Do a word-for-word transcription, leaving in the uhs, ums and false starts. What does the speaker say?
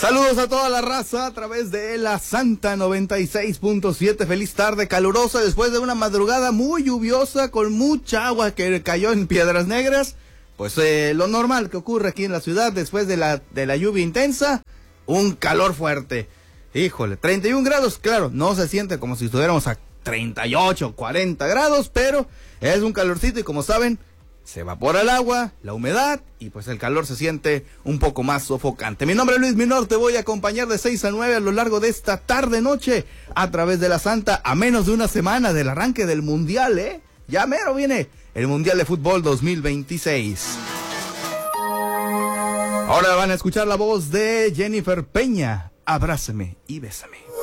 Saludos a toda la raza a través de la Santa noventa y seis punto siete. Feliz tarde calurosa después de una madrugada muy lluviosa con mucha agua que cayó en Piedras Negras. Pues eh, lo normal que ocurre aquí en la ciudad después de la, de la lluvia intensa, un calor fuerte. Híjole, treinta y un grados, claro, no se siente como si estuviéramos a treinta y ocho, cuarenta grados, pero es un calorcito y como saben, se evapora el agua, la humedad y pues el calor se siente un poco más sofocante. Mi nombre es Luis Minor, te voy a acompañar de seis a nueve a lo largo de esta tarde-noche a través de la Santa, a menos de una semana del arranque del Mundial, ¿eh? Ya mero viene el Mundial de Fútbol dos mil veintiséis. Ahora van a escuchar la voz de Jennifer Peña, Abrázame y Bésame.